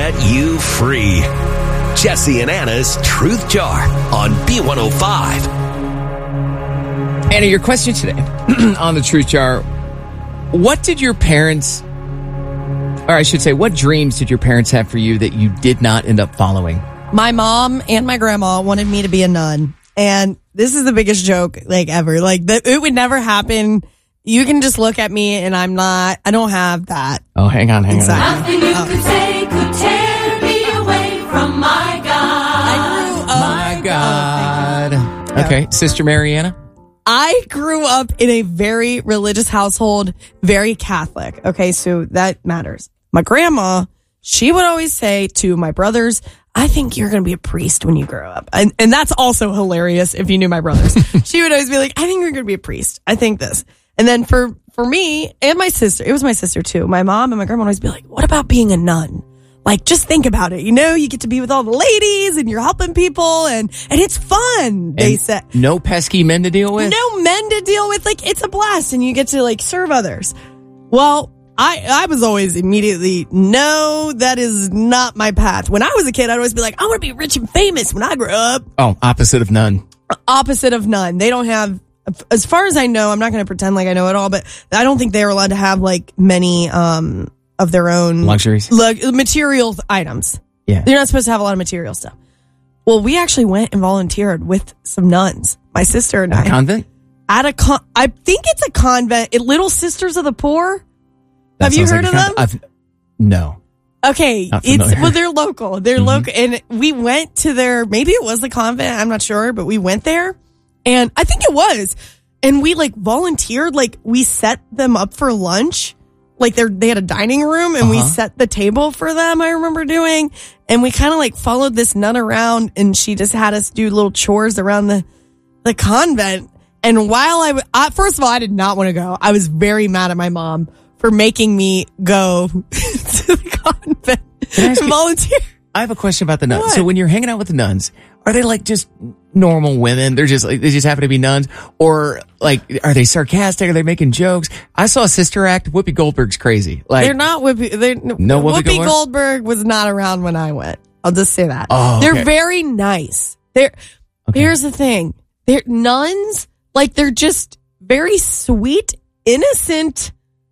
set you free. Jesse and Anna's Truth Jar on B105. Anna, your question today on the Truth Jar. What did your parents, or I should say, what dreams did your parents have for you that you did not end up following? My mom and my grandma wanted me to be a nun. And this is the biggest joke ever. It would never happen. You can just look at me and I don't have that. Oh, hang on. Nothing you could say could tear me away from my God. My God. Okay, Sister Mariana? I grew up in a very religious household, very Catholic. Okay, so that matters. My grandma, she would always say to my brothers, I think you're going to be a priest when you grow up. And that's also hilarious if you knew my brothers. She would always be like, I think you're going to be a priest. I think this. And then for me and my sister, it was my sister too. My mom and my grandma would always be like, what about being a nun? Just think about it. You get to be with all the ladies and you're helping people and it's fun, they said. No pesky men to deal with? No men to deal with. It's a blast and you get to serve others. Well, I was always immediately, no, that is not my path. When I was a kid, I'd always be like, I want to be rich and famous when I grow up. Oh, opposite of none. Opposite of none. They don't have, as far as I know, I'm not going to pretend like I know it all, but I don't think they were allowed to have many, of their own luxuries, material items. Yeah. They're not supposed to have a lot of material stuff. Well, we actually went and volunteered with some nuns, my sister and I. A convent? I think it's a convent. Little Sisters of the Poor. Have you heard of them? No. Okay. They're local. They're local. And we went to maybe it was the convent. I'm not sure, but we went there and I think it was. And we volunteered, we set them up for lunch. They had a dining room and we set the table for them, I remember doing. And we kind of followed this nun around and she just had us do little chores around the convent. And while first of all, I did not want to go. I was very mad at my mom for making me go to the convent and volunteer. I have a question about the nuns. What? So when you're hanging out with the nuns, are they just normal women? They just happen to be nuns, or are they sarcastic? Are they making jokes? I saw a sister act. Whoopi Goldberg's crazy. They're not Whoopi. Whoopi Goldberg was not around when I went. I'll just say that. Oh, okay. They're very nice. Here's the thing. They're nuns. They're just very sweet, innocent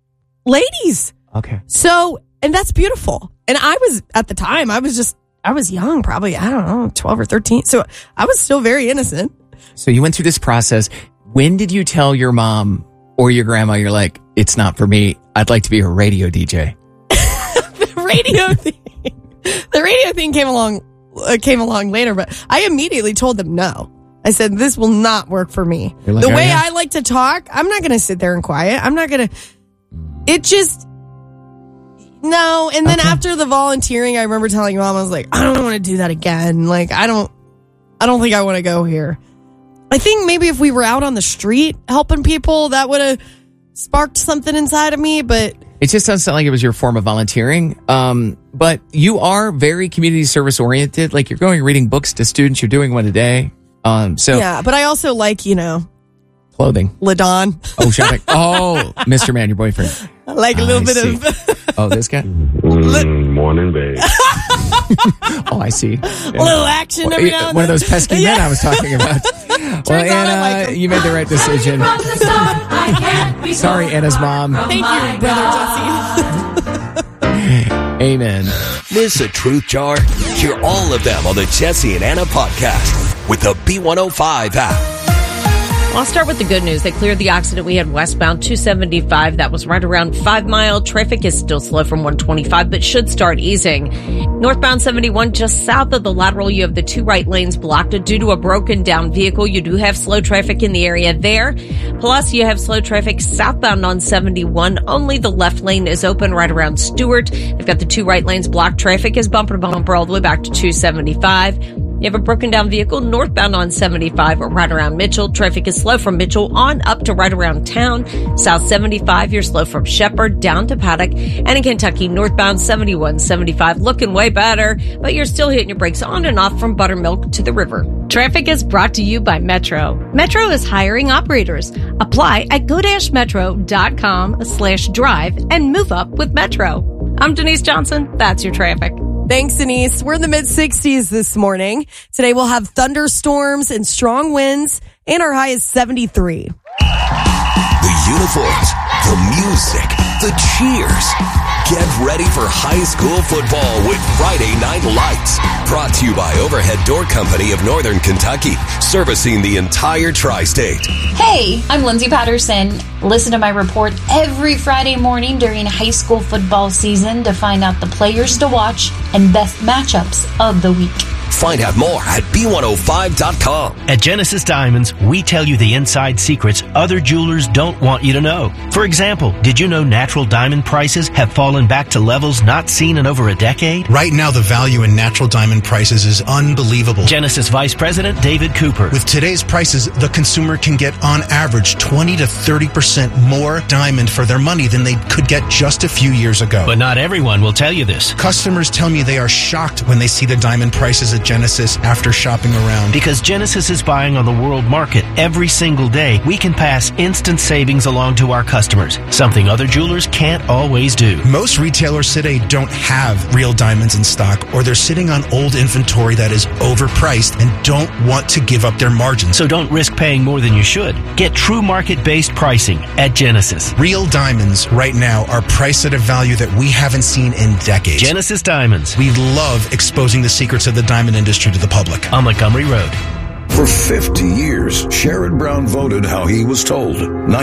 ladies. Okay. So, and that's beautiful. And at the time, I was young, probably, I don't know, 12 or 13. So I was still very innocent. So you went through this process. When did you tell your mom or your grandma, you're like, it's not for me. I'd like to be a radio DJ. The radio thing came along later, but I immediately told them no. I said, this will not work for me. Like, the way I like to talk, I'm not going to sit there and quiet. I'm not going to, no. And then after the volunteering, I remember telling Mom, I was like, I don't want to do that again. I don't think I want to go here. I think maybe if we were out on the street helping people, that would have sparked something inside of me, but it just doesn't sound like it was your form of volunteering. But you are very community service oriented. You're going and reading books to students. You're doing one a day. Yeah, but I also clothing. Ladon. Oh, shopping. Oh, Mr. Man, your boyfriend. I like a little bit of. Oh, this guy? Morning, babe. Oh, I see. A little action every now and then. One of those pesky men I was talking about. Well, Anna, you made the right decision. Sorry, Anna's mom. Thank you, brother Jesse. Amen. Miss a Truth Jar? Hear all of them on the Jesse and Anna podcast with the B105 app. I'll start with the good news. They cleared the accident we had westbound 275. That was right around 5 Mile. Traffic is still slow from 125, but should start easing. Northbound 71, just south of the lateral, you have the two right lanes blocked due to a broken down vehicle. You do have slow traffic in the area there. Plus, you have slow traffic southbound on 71. Only the left lane is open right around Stewart. They've got the two right lanes blocked. Traffic is bumper to bumper all the way back to 275. You have a broken down vehicle northbound on 75 or right around Mitchell. Traffic is slow from Mitchell on up to right around town. South 75, you're slow from Shepherd down to Paddock. And in Kentucky, northbound 71, 75, looking way better, but you're still hitting your brakes on and off from Buttermilk to the river. Traffic is brought to you by Metro. Metro is hiring operators. Apply at go-metro.com/drive and move up with Metro. I'm Denise Johnson. That's your traffic. Thanks, Denise. We're in the mid-60s this morning. Today we'll have thunderstorms and strong winds, and our high is 73. The uniforms, the music, the cheers. Get ready for high school football with Friday Night Lights. Brought to you by Overhead Door Company of Northern Kentucky, servicing the entire tri-state. Hey, I'm Lindsay Patterson. Listen to my report every Friday morning during high school football season to find out the players to watch and best matchups of the week. Find out more at B105.com. At Genesis Diamonds, we tell you the inside secrets other jewelers don't want you to know. For example, did you know natural diamond prices have fallen back to levels not seen in over a decade? Right now, the value in natural diamond prices is unbelievable. Genesis Vice President David Cooper. With today's prices, the consumer can get on average 20 to 30% more diamond for their money than they could get just a few years ago. But not everyone will tell you this. Customers tell me they are shocked when they see the diamond prices at Genesis after shopping around. Because Genesis is buying on the world market every single day, we can pass instant savings along to our customers, something other jewelers can't always do. Most retailers today don't have real diamonds in stock, or they're sitting on old inventory that is overpriced and don't want to give up their margins. So don't risk paying more than you should. Get true market-based pricing at Genesis. Real diamonds right now are priced at a value that we haven't seen in decades. Genesis Diamonds. We love exposing the secrets of the diamond industry to the public. On Montgomery Road. For 50 years, Sherrod Brown voted how he was told.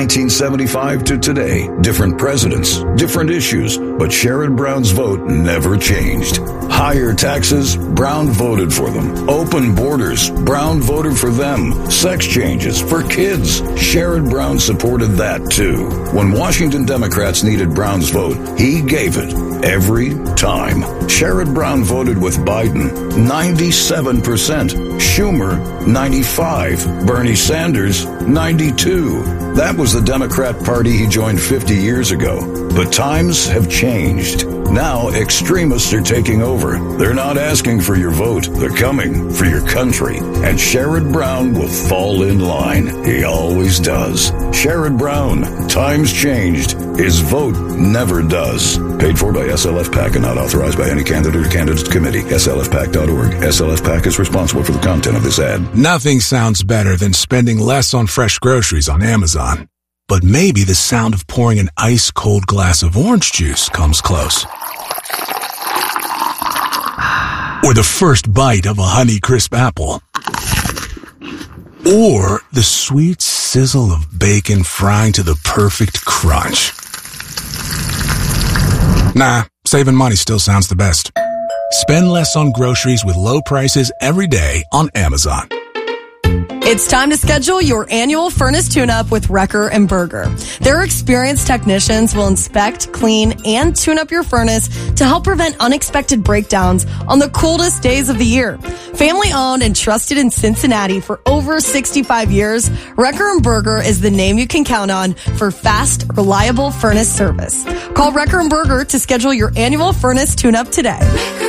1975 to today, different presidents, different issues, but Sherrod Brown's vote never changed. Higher taxes, Brown voted for them. Open borders, Brown voted for them. Sex changes for kids, Sherrod Brown supported that too. When Washington Democrats needed Brown's vote, he gave it every time. Sherrod Brown voted with Biden, 97%. Schumer, 95. Bernie Sanders, 92. That was the Democrat Party he joined 50 years ago. But times have changed. Now extremists are taking over. They're not asking for your vote. They're coming for your country. And Sherrod Brown will fall in line. He always does. Sherrod Brown. Times changed. His vote never does. Paid for by SLF PAC and not authorized by any candidate or candidates committee. SLFPAC.org. SLF PAC is responsible for the content of this ad. Nothing sounds better than spending less on fresh groceries on Amazon. But maybe the sound of pouring an ice-cold glass of orange juice comes close. Or the first bite of a Honeycrisp apple. Or the sweet sizzle of bacon frying to the perfect crunch. Nah, saving money still sounds the best. Spend less on groceries with low prices every day on Amazon. It's time to schedule your annual furnace tune-up with Wrecker and Berger. Their experienced technicians will inspect, clean, and tune up your furnace to help prevent unexpected breakdowns on the coldest days of the year. Family-owned and trusted in Cincinnati for over 65 years, Wrecker and Berger is the name you can count on for fast, reliable furnace service. Call Wrecker and Berger to schedule your annual furnace tune-up today.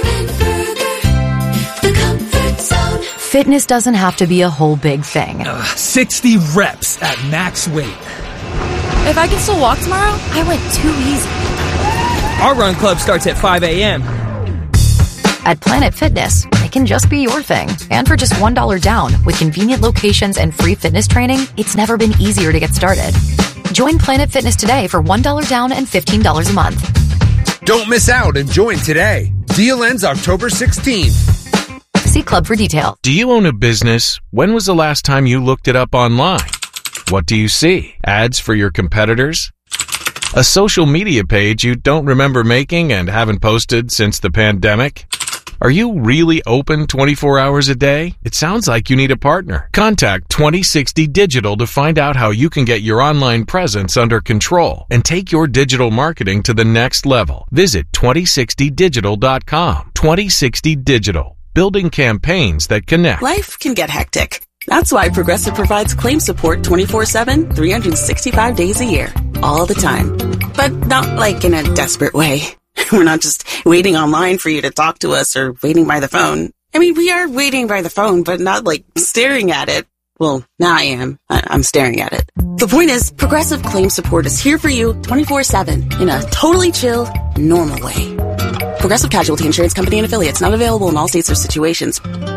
Fitness doesn't have to be a whole big thing. 60 reps at max weight. If I can still walk tomorrow, I went too easy. Our run club starts at 5 a.m. At Planet Fitness, it can just be your thing. And for just $1 down, with convenient locations and free fitness training, it's never been easier to get started. Join Planet Fitness today for $1 down and $15 a month. Don't miss out and join today. Deal ends October 16th. See Club for details. Do you own a business? When was the last time you looked it up online? What do you see? Ads for your competitors? A social media page you don't remember making and haven't posted since the pandemic? Are you really open 24 hours a day? It sounds like you need a partner. Contact 2060 Digital to find out how you can get your online presence under control and take your digital marketing to the next level. Visit 2060digital.com. 2060 Digital. Building campaigns that connect. Life can get hectic. That's why Progressive provides claim support 24/7, 365 days a year. All the time. But not like in a desperate way. We're not just waiting online for you to talk to us or waiting by the phone. I mean, we are waiting by the phone, but not like staring at it. Well, now I am. I'm staring at it. The point is, Progressive claim support is here for you 24/7 in a totally chill, normal way. Progressive Casualty Insurance Company and Affiliates. Not available in all states or situations.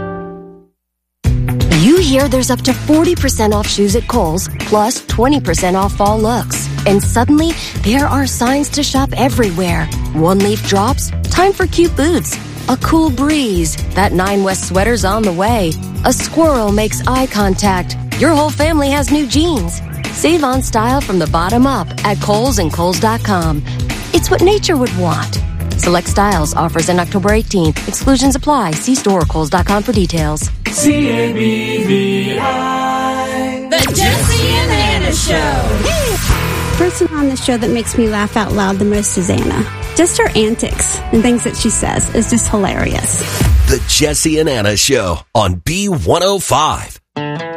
You hear there's up to 40% off shoes at Kohl's, plus 20% off fall looks. And suddenly, there are signs to shop everywhere. One leaf drops, time for cute boots. A cool breeze, that 9 West sweater's on the way. A squirrel makes eye contact. Your whole family has new jeans. Save on style from the bottom up at Kohl's and Kohl's.com. It's what nature would want. Select styles, offers in October 18th. Exclusions apply. See store or Kohl's.com for details. CABVI. The Jesse and Anna Show. The person on the show that makes me laugh out loud the most is Anna. Just her antics and things that she says is just hilarious. The Jesse and Anna Show on B105.